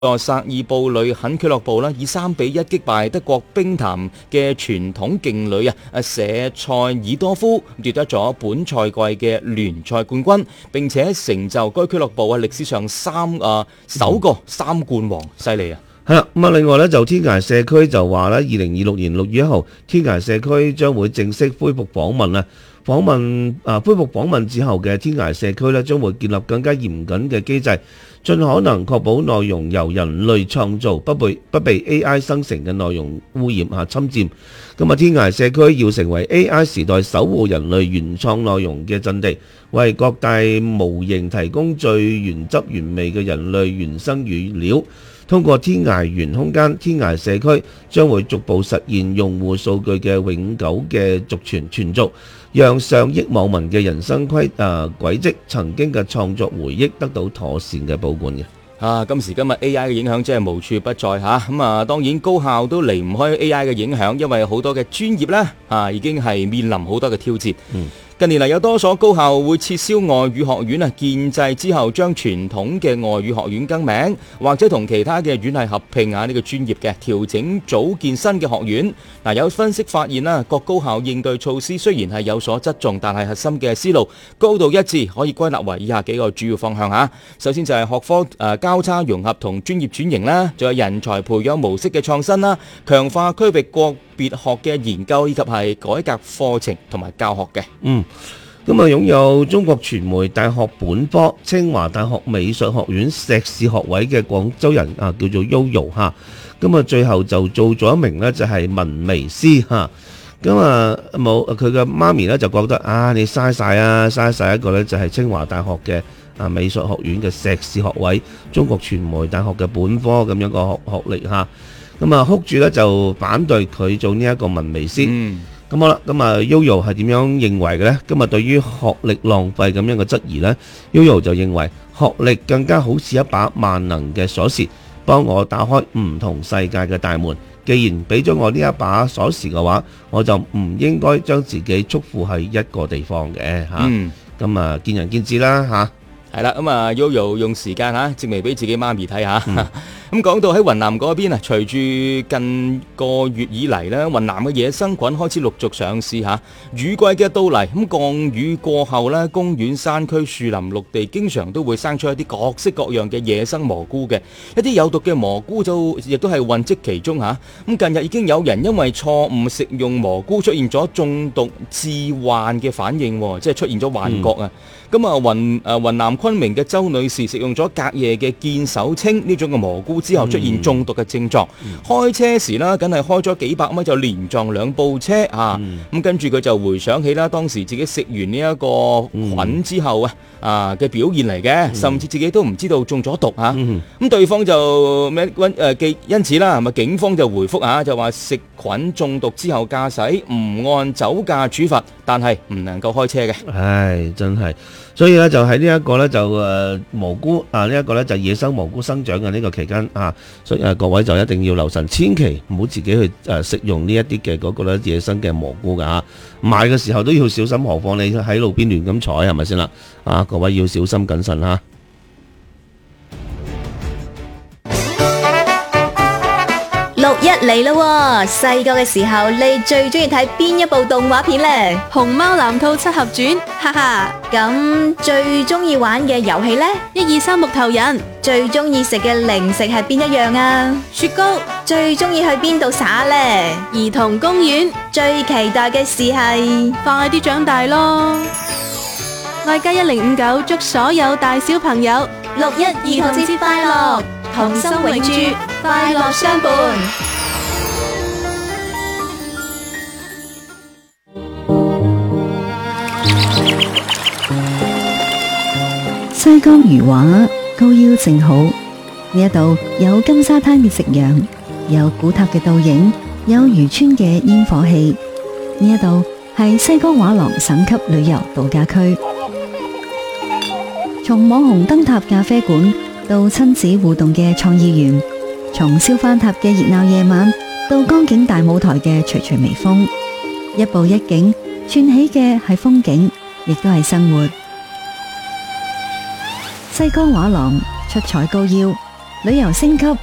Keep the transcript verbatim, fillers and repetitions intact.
個薩爾布呂肯俱樂部啦，以三比一擊敗德國冰壇嘅傳統勁旅啊，啊舍塞爾多夫，奪得咗本賽季嘅聯賽冠軍，並且成就該俱樂部啊歷史上三啊首個三冠王，犀利啊！ 係啦，咁啊，另外咧就天涯社區就話咧，二零二六年六月一號，天涯社區將會正式恢復訪問啊。訪問啊，恢復訪問之後嘅天涯社區咧，將會建立更加嚴謹嘅機制，盡可能確保內容由人類創造，不被不被 A I 生成嘅內容污染啊侵佔。咁啊，天涯社區要成為 A I 時代守護人類原創內容嘅陣地，為各大模型提供最原汁原味嘅人類原生語料。通過天涯原空間，天涯社區將會逐步實現用戶數據嘅永久嘅續傳存續，讓上億網民嘅人生規誒軌跡、曾經嘅創作回憶得到妥善嘅保管嘅。 啊，今時今日 A I 嘅影響真係無處不在嚇，咁啊當然高校都離唔開 A I 嘅影響，因為好多嘅專業呢啊已經係面臨好多嘅挑戰。嗯。近年嚟有多所高校會撤銷外語學院啊，建制之後將傳統嘅外語學院更名，或者同其他嘅院系合併啊，呢個專業嘅調整組建新嘅學院。嗱，有分析發現啦，各高校應對措施雖然係有所側重，但係核心嘅思路高度一致，可以歸納為以下幾個主要方向嚇。首先就係學科誒交叉融合同專業轉型啦，仲有人才培養模式嘅創新啦，強化區域國別學嘅研究以及係改革課程同埋教學嘅。 嗯。咁啊，擁有中國傳媒大學本科、清華大學美術學院碩士學位嘅廣州人啊，叫做 Yoyo 嚇。咁啊，最後就做咗一名呢，就係文微師嚇。咁啊冇佢嘅媽咪呢，就覺得啊，你嘥晒啊，嘥晒一個呢，就係清華大學嘅啊美術學院嘅碩士學位，中國傳媒大學嘅本科咁樣個學學歷嚇。咁啊，哭住呢，就反對佢做呢一個文微師。嗯咁好啦，咁啊 Yoyo 係點樣認為嘅呢？今日對於學歷浪費咁樣嘅質疑呢， Yoyo 就認為學歷更加好似一把萬能嘅鎖匙，幫我打開唔同世界嘅大門。既然俾咗我呢一把鎖匙嘅話，我就唔應該將自己束縛喺一個地方嘅嚇。咁啊，見仁見智啦嚇。 係啦，咁啊 Yoyo 用時間嚇證明俾自己媽咪睇下。嗯咁講到喺雲南嗰邊啊，隨住近個月以嚟咧，雲南嘅野生菌開始陸續上市嚇。雨季嘅到嚟，咁降雨過後咧，公園、山區、樹林、陸地經常都會生出一啲各式各樣嘅野生蘑菇嘅，一啲有毒嘅蘑菇就亦都係混跡其中嚇。咁近日已經有人因為錯誤食用蘑菇出現咗中毒致幻嘅反應，即係出現咗幻覺啊！咁啊雲誒雲南昆明嘅周女士食用咗隔夜嘅見手青呢種嘅蘑菇之後出現中毒嘅症狀，嗯、開車時啦，梗係開咗幾百米就連撞兩部車啊！咁、嗯、跟住佢就回想起啦，當時自己食完呢一個菌之後啊啊嘅表現嚟嘅，甚至自己都唔知道中咗毒啊！咁、嗯嗯、對方就咩誒記，因此啦，係咪警方就回覆啊，就話食菌中毒之後駕駛唔按酒駕處罰，但係唔能夠開車嘅。 唉，真係。所以咧就喺呢一個咧就誒蘑菇啊呢一個咧就野生蘑菇生長嘅呢個期間啊，所以誒各位就一定要留神，千祈唔好自己去誒食用呢一啲嘅嗰個咧野生嘅蘑菇噶嚇，買嘅時候都要小心，何況你喺路邊亂咁採係咪先啦？啊，各位要小心謹慎嚇。 六一嚟咯，細個嘅時候你最中意睇邊一部動畫片呢？ 熊貓藍兔七俠傳，哈哈。 咁最中意玩嘅遊戲呢？ 一二三木頭人。 最中意食嘅零食係邊一樣啊？ 雪糕。 最中意去邊度耍呢？ 兒童公園。 最期待嘅事係快啲長大咯！愛家一零五九祝所有大小朋友六一兒童節快樂，童心永駐，快樂相伴。 西江漁畫高腰正好，呢一度有金沙灘嘅夕陽，有古塔嘅倒影，有漁村嘅煙火氣。呢一度係西江畫廊省級旅遊度假區，從網紅燈塔咖啡館到親子互動嘅創意園，從燒番塔嘅熱鬧夜晚到江景大舞台嘅徐徐微風，一步一景串起嘅係風景，亦都係生活。西江畫廊出彩高腰， 旅遊升級